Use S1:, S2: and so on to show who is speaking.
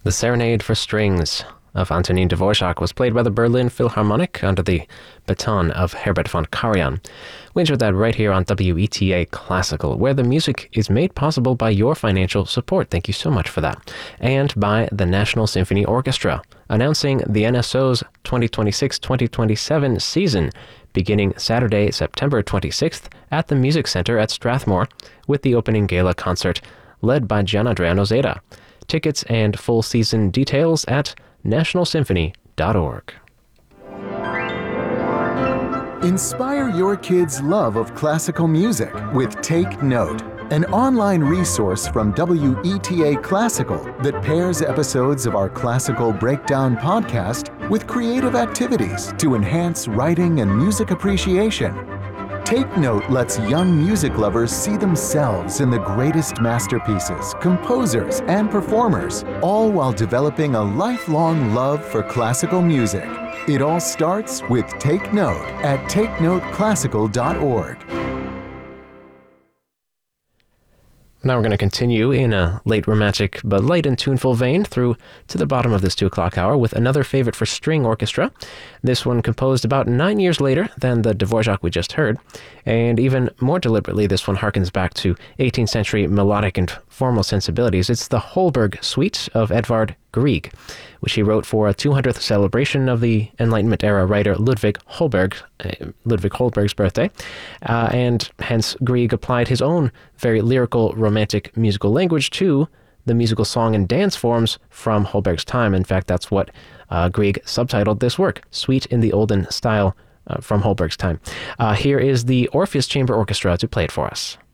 S1: The Serenade for Strings of Antonin Dvorak was played by the Berlin Philharmonic under the baton of Herbert von Karajan. We enjoyed that right here on WETA Classical, where the music is made possible by your financial support. Thank you so much for that. And by the National Symphony Orchestra, announcing the NSO's 2026-2027 season, beginning Saturday, September 26th at the Music Center at Strathmore, with the opening gala concert led by Gianandrea Nozeda. Tickets and full season details at nationalsymphony.org.
S2: Inspire your kids' love of classical music with Take Note, an online resource from WETA Classical that pairs episodes of our Classical Breakdown podcast with creative activities to enhance writing and music appreciation. Take Note lets young music lovers see themselves in the greatest masterpieces, composers, and performers, all while developing a lifelong love for classical music. It all starts with Take Note at takenoteclassical.org.
S1: Now we're going to continue in a late romantic but light and tuneful vein through to the bottom of this 2 o'clock hour with another favorite for string orchestra. This one composed about 9 years later than the Dvorak we just heard, and even more deliberately this one harkens back to 18th century melodic and formal sensibilities. It's the Holberg Suite of Edvard Grieg, which he wrote for a 200th celebration of the Enlightenment era writer Ludwig Holberg's birthday, and hence Grieg applied his own very lyrical, romantic musical language to the musical song and dance forms from Holberg's time. In fact, that's what Grieg subtitled this work, Suite in the Olden Style from Holberg's time. Here is the Orpheus Chamber Orchestra to play it for us.